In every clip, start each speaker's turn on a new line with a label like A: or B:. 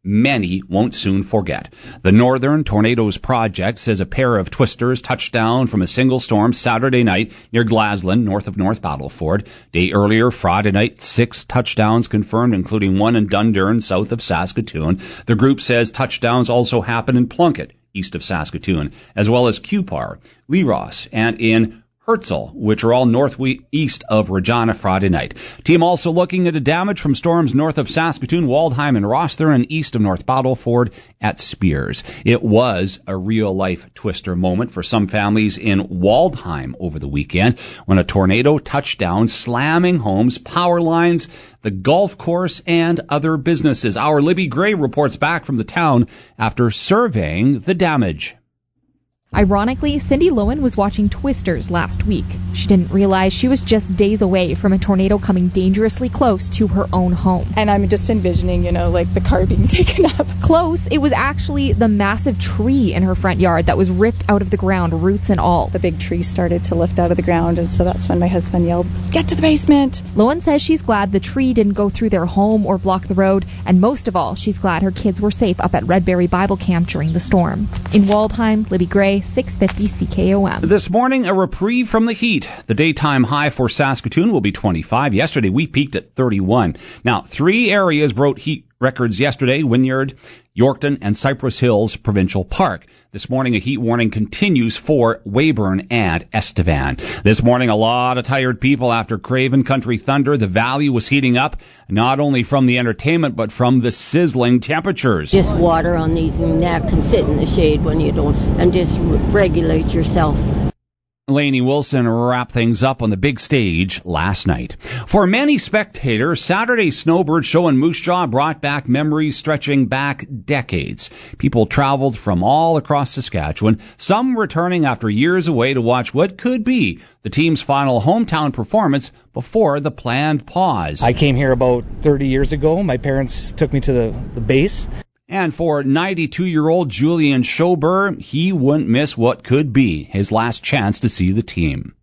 A: many won't soon forget. The Northern Tornadoes Project says a pair of twisters touched down from a single storm Saturday night near Glasland, north of North Battleford. Day earlier, Friday night, 6 touchdowns confirmed, including one in Dundurn, south of Saskatoon. The group says touchdowns also happened in Plunkett, east of Saskatoon, as well as Cupar, Leros, and in Herzl, which are all northeast of Regina Friday night. Team also looking at the damage from storms north of Saskatoon, Waldheim, and Rosthern, and east of North Battleford at Spears. It was a real-life twister moment for some families in Waldheim over the weekend when a tornado touched down, slamming homes, power lines, the golf course, and other businesses. Our Libby Gray reports back from the town after surveying the damage.
B: Ironically, Cindy Lowen was watching Twisters last week. She didn't realize she was just days away from a tornado coming dangerously close to her own home.
C: And I'm just envisioning, like the car being taken up.
B: Close, it was actually the massive tree in her front yard that was ripped out of the ground, roots and all.
C: The big tree started to lift out of the ground, and so that's when my husband yelled, "Get to the basement!"
B: Lowen says she's glad the tree didn't go through their home or block the road, and most of all, she's glad her kids were safe up at Redberry Bible Camp during the storm. In Waldheim, Libby Gray, 650 CKOM.
A: This morning, a reprieve from the heat. The daytime high for Saskatoon will be 25. Yesterday, we peaked at 31. Now, 3 areas broke heat records yesterday: Wynyard, Yorkton, and Cypress Hills Provincial Park. This morning, a heat warning continues for Weyburn and Estevan. This morning, a lot of tired people after Craven Country Thunder. The valley was heating up, not only from the entertainment, but from the sizzling temperatures.
D: Just water on these neck and sit in the shade when you don't, and just regulate yourself.
A: Lainey Wilson wrapped things up on the big stage last night. For many spectators, Saturday's Snowbird Show in Moose Jaw brought back memories stretching back decades. People traveled from all across Saskatchewan, some returning after years away to watch what could be the team's final hometown performance before the planned pause.
E: I came here about 30 years ago. My parents took me to the base.
A: And for 92-year-old Julian Schober, he wouldn't miss what could be his last chance to see the team.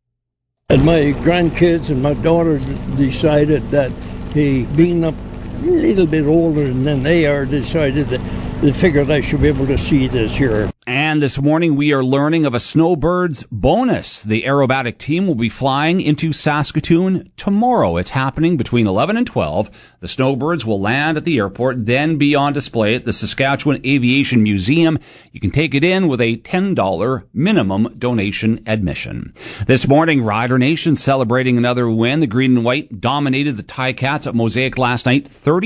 F: And my grandkids and my daughter decided that being up a little bit older than they are, decided that they figured I should be able to see this year.
A: And this morning we are learning of a Snowbirds bonus. The aerobatic team will be flying into Saskatoon tomorrow. It's happening between 11 and 12. The Snowbirds will land at the airport, then be on display at the Saskatchewan Aviation Museum. You can take it in with a $10 minimum donation admission. This morning, Rider Nation celebrating another win. The Green and White dominated the Ticats at Mosaic last night,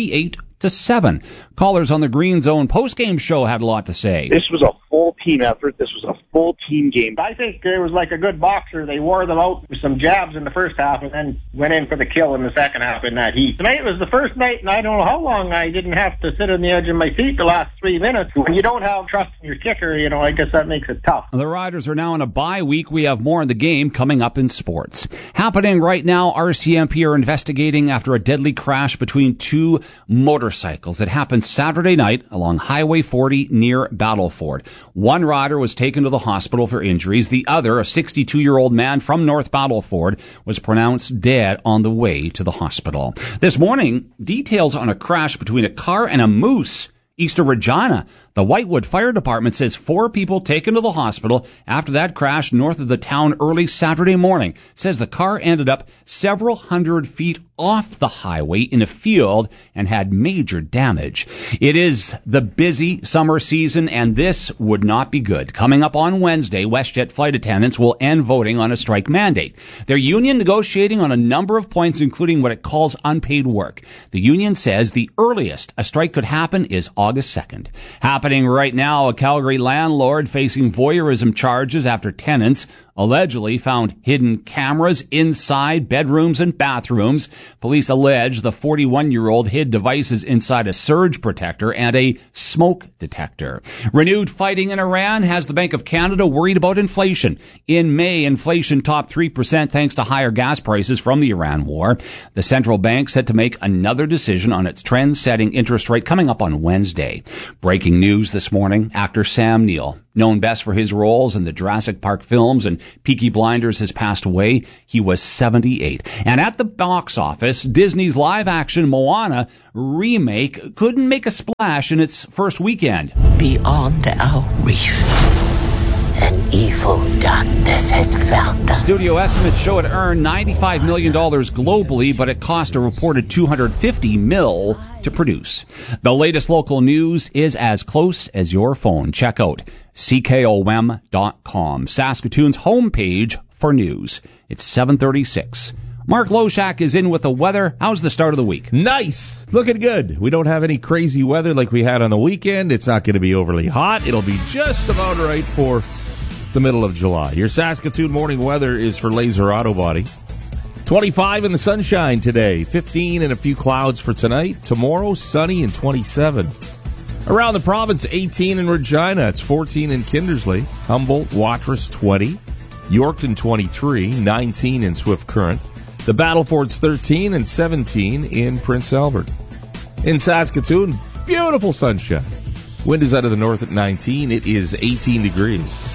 A: 38-7. Callers on the Green Zone postgame show had a lot to say.
G: This was a full team effort. This was a full team game.
H: I think it was like a good boxer. They wore them out with some jabs in the first half and then went in for the kill in the second half in that heat. Tonight was the first night, and I don't know how long I didn't have to sit on the edge of my seat the last 3 minutes. When you don't have trust in your kicker, I guess that makes it tough.
A: The Riders are now in a bye week. We have more in the game coming up in sports. Happening right now, RCMP are investigating after a deadly crash between 2 motorcycles that happened Saturday night along Highway 40 near Battleford. One rider was taken to the hospital for injuries. The other, a 62-year-old man from North Battleford, was pronounced dead on the way to the hospital. This morning, details on a crash between a car and a moose east of Regina. The Whitewood Fire Department says 4 people taken to the hospital after that crash north of the town early Saturday morning. Says the car ended up several hundred feet off the highway in a field and had major damage. It is the busy summer season, and this would not be good. Coming up on Wednesday, WestJet flight attendants will end voting on a strike mandate. Their union negotiating on a number of points, including what it calls unpaid work. The union says the earliest a strike could happen is August 2nd. Happening right now, a Calgary landlord facing voyeurism charges after tenants allegedly found hidden cameras inside bedrooms and bathrooms. Police allege the 41-year-old hid devices inside a surge protector and a smoke detector. Renewed fighting in Iran has the Bank of Canada worried about inflation. In May, inflation topped 3% thanks to higher gas prices from the Iran war. The central bank set to make another decision on its trend-setting interest rate coming up on Wednesday. Breaking news this morning, actor Sam Neill, known best for his roles in the Jurassic Park films and Peaky Blinders has passed away. He was 78. And at the box office, Disney's live-action Moana remake couldn't make a splash in its first weekend.
I: Beyond our reef, an evil darkness has found us.
A: Studio estimates show it earned $95 million globally, but it cost a reported $250 million to produce. The latest local news is as close as your phone. Check out CKOM.com, Saskatoon's homepage for news. It's 7:36. Mark Loshak is in with the weather. How's the start of the week?
J: Nice. Looking good. We don't have any crazy weather like we had on the weekend. It's not going to be overly hot. It'll be just about right for the middle of July. Your Saskatoon morning weather is for Laser Auto Body. 25 in the sunshine today. 15 and a few clouds for tonight. Tomorrow, sunny and 27. Around the province, 18 in Regina. It's 14 in Kindersley. Humboldt, Watrous, 20. Yorkton, 23. 19 in Swift Current. The Battleford's 13 and 17 in Prince Albert. In Saskatoon, beautiful sunshine. Wind is out of the north at 19. It is 18 degrees.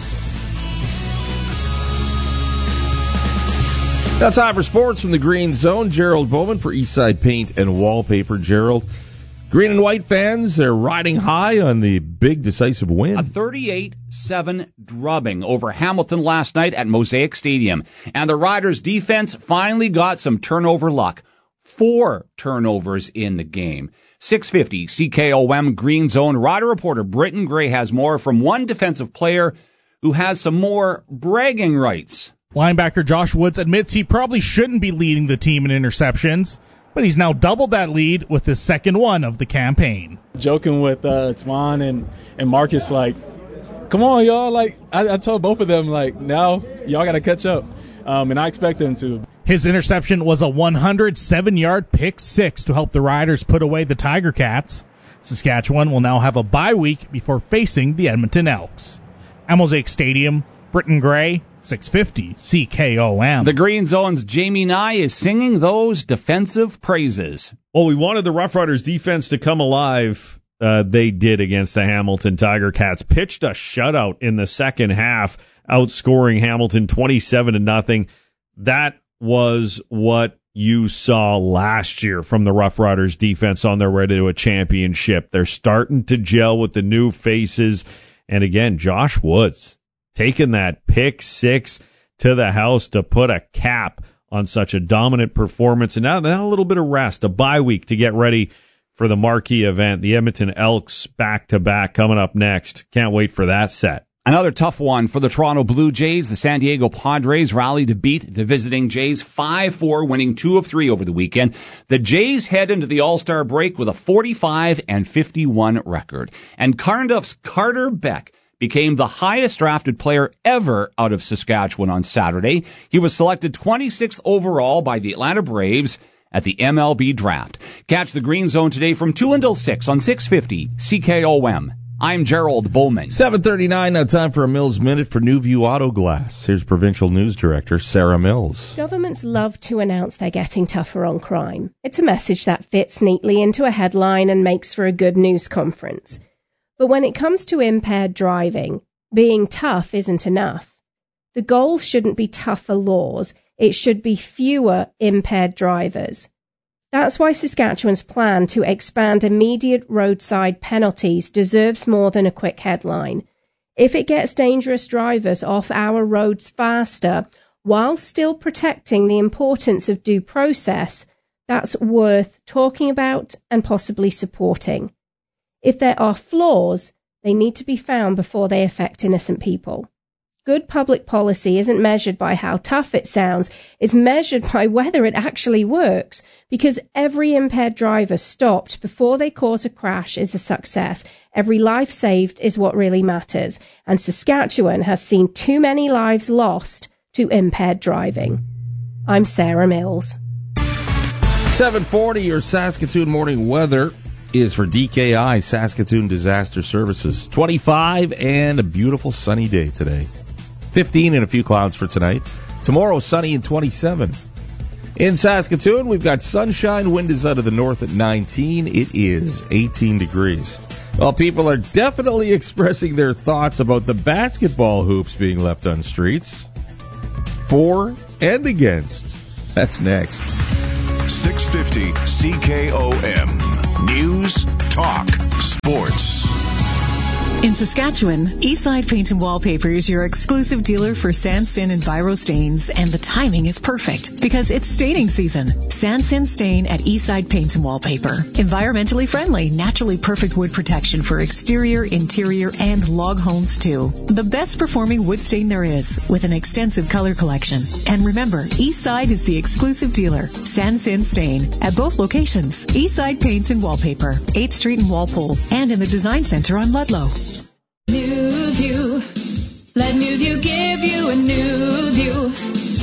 J: Now time for sports from the Green Zone. Gerald Bowman for Eastside Paint and Wallpaper. Gerald, green and white fans, they're riding high on the big decisive win.
A: A 38-7 drubbing over Hamilton last night at Mosaic Stadium. And the Riders' defense finally got some turnover luck. 4 turnovers in the game. 650 CKOM Green Zone. Rider reporter Britton Gray has more from one defensive player who has some more bragging rights.
K: Linebacker Josh Woods admits he probably shouldn't be leading the team in interceptions, but he's now doubled that lead with his second one of the campaign.
L: Joking with Twan and Marcus, like, come on, y'all. Like, I told both of them, like, now y'all got to catch up, and I expect them to.
K: His interception was a 107-yard pick six to help the Riders put away the Tiger Cats. Saskatchewan will now have a bye week before facing the Edmonton Elks. At Mosaic Stadium, Britton Gray, 650 CKOM.
A: The Green Zone's Jamie Nye is singing those defensive praises.
J: Well, we wanted the Rough Riders defense to come alive. They did against the Hamilton Tiger Cats. Pitched a shutout in the second half, outscoring Hamilton 27-0. That was what you saw last year from the Rough Riders defense on their way to a championship. They're starting to gel with the new faces. And again, Josh Woods taking that pick six to the house to put a cap on such a dominant performance. And now a little bit of rest, a bye week to get ready for the marquee event. The Edmonton Elks back-to-back coming up next. Can't wait for that set.
A: Another tough one for the Toronto Blue Jays. The San Diego Padres rallied to beat the visiting Jays 5-4, winning 2 of 3 over the weekend. The Jays head into the All-Star break with a 45-51 record. And Cardiff's Carter Beck became the highest drafted player ever out of Saskatchewan on Saturday. He was selected 26th overall by the Atlanta Braves at the MLB draft. Catch the Green Zone today from 2 until 6 on 650 CKOM. I'm Gerald Bowman.
J: 7:39, now time for a Mills Minute for Newview Auto Glass. Here's Provincial News Director Sarah Mills.
M: Governments love to announce they're getting tougher on crime. It's a message that fits neatly into a headline and makes for a good news conference. But when it comes to impaired driving, being tough isn't enough. The goal shouldn't be tougher laws, it should be fewer impaired drivers. That's why Saskatchewan's plan to expand immediate roadside penalties deserves more than a quick headline. If it gets dangerous drivers off our roads faster, while still protecting the importance of due process, that's worth talking about and possibly supporting. If there are flaws, they need to be found before they affect innocent people. Good public policy isn't measured by how tough it sounds, it's measured by whether it actually works, because every impaired driver stopped before they cause a crash is a success. Every life saved is what really matters, and Saskatchewan has seen too many lives lost to impaired driving. I'm Sarah Mills.
J: 7:40, your Saskatoon morning weather is for DKI, Saskatoon Disaster Services. 25 and a beautiful sunny day today. 15 and a few clouds for tonight. Tomorrow, sunny and 27. In Saskatoon, we've got sunshine. Wind is out of the north at 19. It is 18 degrees. Well, people are definitely expressing their thoughts about the basketball hoops being left on streets. for and against. That's next.
N: 650 CKOM. News, talk, sports.
O: In Saskatchewan, Eastside Paint and Wallpaper is your exclusive dealer for Sandsin and Biro stains, and the timing is perfect because it's staining season. Sandsin Stain at Eastside Paint and Wallpaper. Environmentally friendly, naturally perfect wood protection for exterior, interior, and log homes too. The best performing wood stain there is, with an extensive color collection. And remember, Eastside is the exclusive dealer. Sandsin Stain at both locations. Eastside Paint and Wallpaper, 8th Street in Walpole, and in the Design Center on Ludlow.
P: New View. Let New View give you a new view.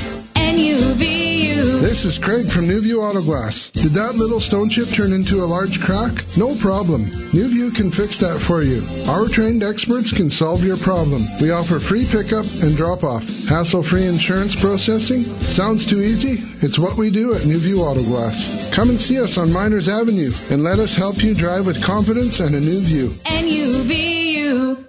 P: NUVU.
Q: This is Craig from New View Auto Glass. Did that little stone chip turn into a large crack? No problem. New View can fix that for you. Our trained experts can solve your problem. We offer free pickup and drop-off. Hassle-free insurance processing? Sounds too easy? It's what we do at New View Auto Glass. Come and see us on Miners Avenue and let us help you drive with confidence and a new view.
P: NUVU.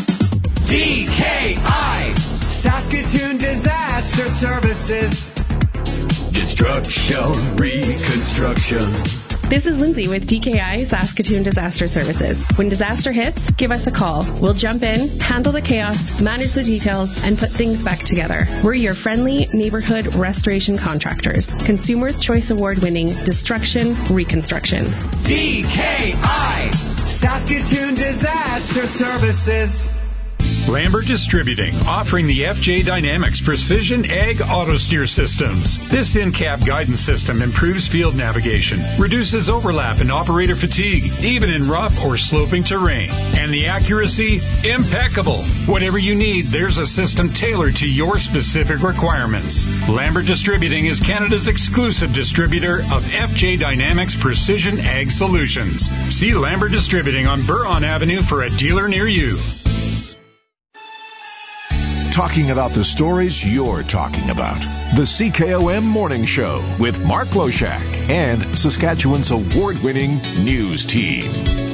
R: DKI, Saskatoon Disaster Services. Destruction, reconstruction.
S: This is Lindsay with DKI Saskatoon Disaster Services. When disaster hits, give us a call. We'll jump in, handle the chaos, manage the details, and put things back together. We're your friendly neighborhood restoration contractors. Consumers' Choice Award-winning Destruction Reconstruction.
R: DKI, Saskatoon Disaster Services.
T: Lambert Distributing, offering the FJ Dynamics Precision Ag Auto Steer Systems. This in-cab guidance system improves field navigation, reduces overlap and operator fatigue, even in rough or sloping terrain. And the accuracy, impeccable. Whatever you need, there's a system tailored to your specific requirements. Lambert Distributing is Canada's exclusive distributor of FJ Dynamics Precision Ag Solutions. See Lambert Distributing on Buron Avenue for a dealer near you.
N: Talking about the stories you're talking about. The CKOM Morning Show with Mark Loshak and Saskatchewan's award-winning news team.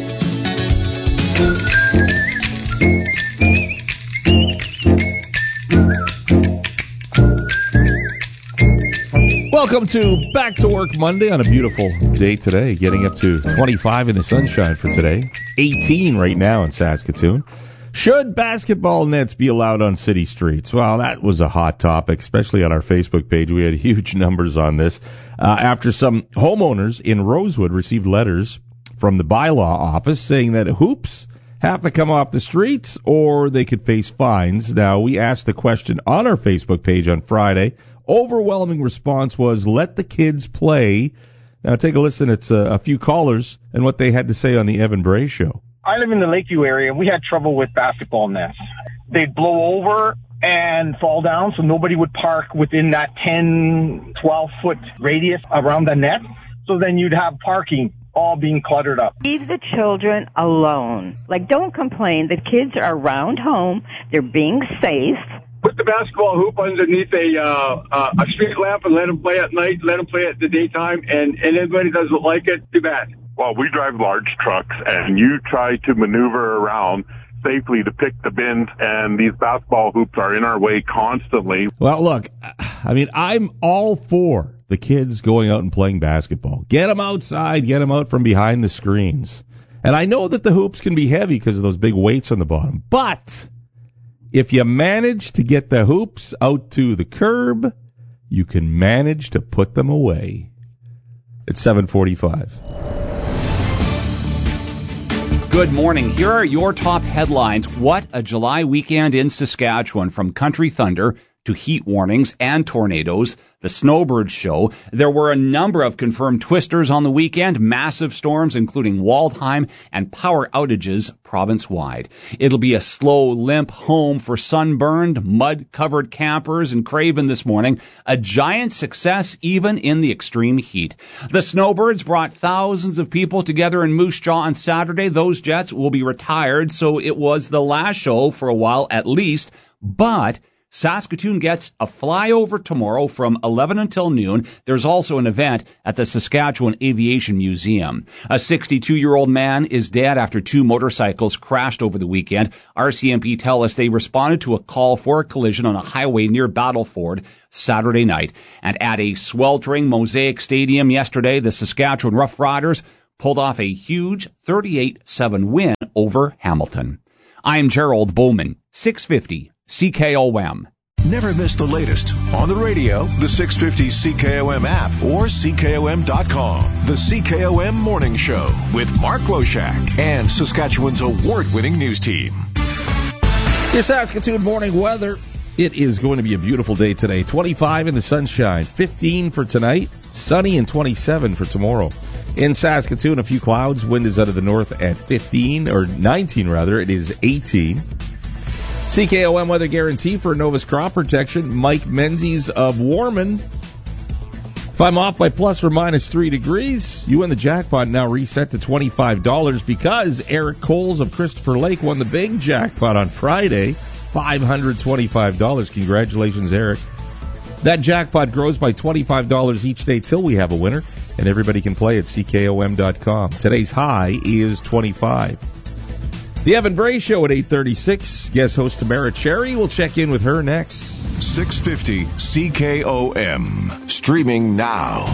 J: Welcome to Back to Work Monday on a beautiful day today, getting up to 25 in the sunshine for today, 18 right now in Saskatoon. Should basketball nets be allowed on city streets? Well, that was a hot topic, especially on our Facebook page. We had huge numbers on this. After some homeowners in Rosewood received letters from the bylaw office saying that hoops have to come off the streets or they could face fines. Now, we asked the question on our Facebook page on Friday. Overwhelming response was, let the kids play. Now, take a listen. It's a few callers and what they had to say on the Evan Bray Show.
H: I live in the Lakeview area, and we had trouble with basketball nets. They'd blow over and fall down, so nobody would park within that 10, 12-foot radius around the net. So then you'd have parking all being cluttered up.
U: Leave the children alone. Like, don't complain. The kids are around home. They're being safe.
V: Put the basketball hoop underneath a street lamp and let them play at night, let them play at the daytime, and anybody doesn't like it, too bad.
W: Well, we drive large trucks, and you try to maneuver around safely to pick the bins, and these basketball hoops are in our way constantly.
J: Well, look, I mean, I'm all for the kids going out and playing basketball. Get them outside, get them out from behind the screens. And I know that the hoops can be heavy because of those big weights on the bottom. But if you manage to get the hoops out to the curb, you can manage to put them away. It's 7:45.
A: Good morning. Here are your top headlines. What a July weekend in Saskatchewan, from Country Thunder to heat warnings and tornadoes, the snowbird show. There were a number of confirmed twisters on the weekend, massive storms including Waldheim, and power outages province-wide. It'll be a slow limp home for sunburned, mud-covered campers in Craven this morning, a giant success even in the extreme heat. The snowbirds brought thousands of people together in Moose Jaw on Saturday. Those jets will be retired, so it was the last show for a while at least, but Saskatoon gets a flyover tomorrow from 11 until noon. There's also an event at the Saskatchewan Aviation Museum. A 62-year-old man is dead after two motorcycles crashed over the weekend. RCMP tell us they responded to a call for a collision on a highway near Battleford Saturday night. And at a sweltering Mosaic Stadium yesterday, the Saskatchewan Roughriders pulled off a huge 38-7 win over Hamilton. I'm Gerald Bowman, 650 CKOM.
N: Never miss the latest on the radio, the 650 CKOM app, or CKOM.com. The CKOM Morning Show with Mark Loshak and Saskatchewan's award-winning news team.
J: Your Saskatoon morning weather. It is going to be a beautiful day today. 25 in the sunshine, 15 for tonight, sunny and 27 for tomorrow. In Saskatoon, a few clouds. Wind is out of the north at 15, or 19 rather. It is 18. CKOM weather guarantee for Novus Crop Protection. Mike Menzies of Warman. If I'm off by plus or minus 3 degrees, you win the jackpot now reset to $25 because Eric Coles of Christopher Lake won the big jackpot on Friday, $525. Congratulations, Eric. That jackpot grows by $25 each day till we have a winner, and everybody can play at CKOM.com. Today's high is 25. The Evan Bray Show at 8:36. Guest host Tamara Cherry. We'll check in with her next.
N: 650 CKOM. Streaming now.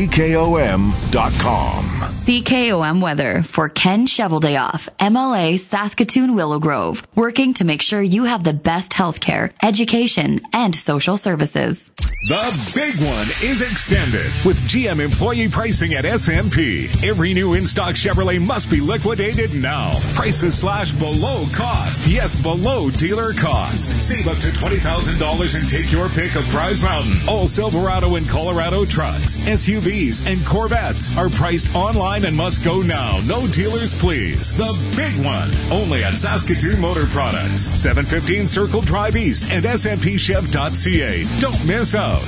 N: CKOM.com.
B: CKOM weather for Ken Shoveldayoff, MLA Saskatoon Willow Grove. Working to make sure you have the best health care, education, and social services.
C: The big one is extended with GM employee pricing at SMP. Every new in-stock Chevrolet must be liquidated now. Prices slash below cost. Yes, below dealer cost. Save up to $20,000 and take your pick of Prize Mountain. All Silverado and Colorado trucks, SUVs, and Corvettes are priced online and must go now. No dealers, please. The big one. Only at Saskatoon Motor Products. 715 Circle Drive East and SMPChev.ca. Don't miss out.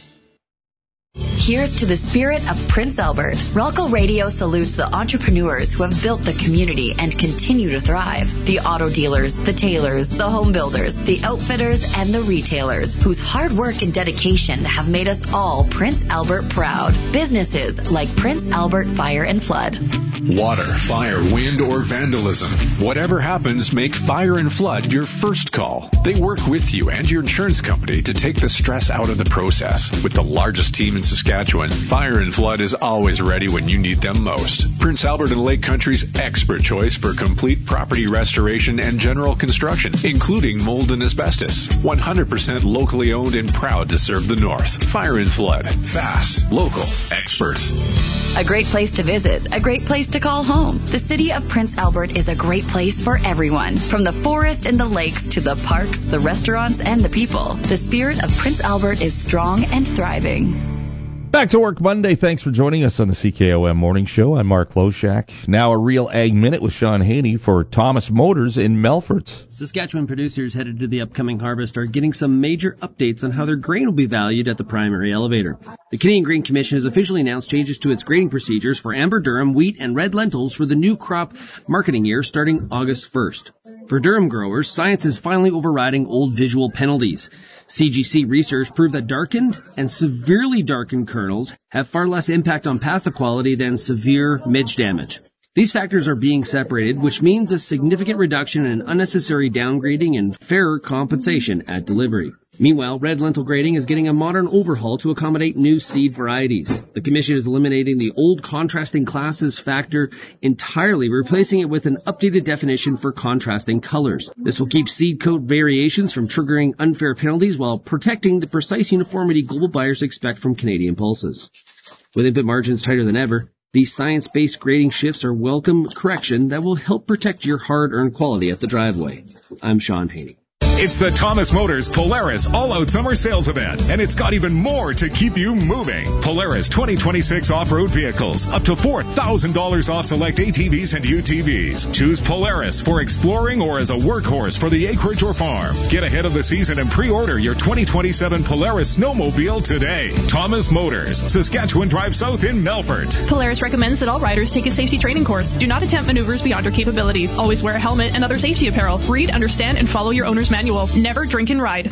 B: Here's to the spirit of Prince Albert. Relco Radio salutes the entrepreneurs who have built the community and continue to thrive. The auto dealers, the tailors, the home builders, the outfitters, and the retailers whose hard work and dedication have made us all Prince Albert proud. Businesses like Prince Albert Fire and Flood.
T: Water, fire, wind, or vandalism. Whatever happens, make Fire and Flood your first call. They work with you and your insurance company to take the stress out of the process. With the largest team in Saskatchewan, Fire and Flood is always ready when you need them most. Prince Albert and Lake Country's expert choice for complete property restoration and general construction, including mold and asbestos. 100% locally owned and proud to serve the North. Fire and Flood. Fast, local, expert.
B: A great place to visit, a great place to call home. The city of Prince Albert is a great place for everyone. From the forest and the lakes to the parks, the restaurants, and the people. The spirit of Prince Albert is strong and thriving.
J: Back to work Monday. Thanks for joining us on the CKOM Morning Show. I'm Mark Loshak. Now a Real Ag Minute with Sean Haney for Thomas Motors in Melfort.
D: Saskatchewan producers headed to the upcoming harvest are getting some major updates on how their grain will be valued at the primary elevator. The Canadian Grain Commission has officially announced changes to its grading procedures for amber durum, wheat, and red lentils for the new crop marketing year starting August 1st. For durum growers, science is finally overriding old visual penalties. CGC research proved that darkened and severely darkened kernels have far less impact on pasta quality than severe midge damage. These factors are being separated, which means a significant reduction in unnecessary downgrading and fairer compensation at delivery. Meanwhile, red lentil grading is getting a modern overhaul to accommodate new seed varieties. The Commission is eliminating the old contrasting classes factor entirely, replacing it with an updated definition for contrasting colors. This will keep seed coat variations from triggering unfair penalties while protecting the precise uniformity global buyers expect from Canadian pulses. With input margins tighter than ever, these science-based grading shifts are welcome correction that will help protect your hard-earned quality at the driveway. I'm Sean Haney.
C: It's the Thomas Motors Polaris All-Out Summer Sales Event, and it's got even more to keep you moving. Polaris 2026 off-road vehicles, up to $4,000 off select ATVs and UTVs. Choose Polaris for exploring or as a workhorse for the acreage or farm. Get ahead of the season and pre-order your 2027 Polaris snowmobile today. Thomas Motors, Saskatchewan Drive South in Melfort.
X: Polaris recommends that all riders take a safety training course. Do not attempt maneuvers beyond your capability. Always wear a helmet and other safety apparel. Read, understand, and follow your owner's manual. Never drink and ride.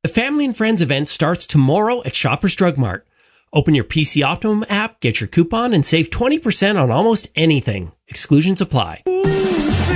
E: The Family and Friends event starts tomorrow at Shoppers Drug Mart. Open your PC Optimum app, get your coupon, and save 20% on almost anything. Exclusions apply.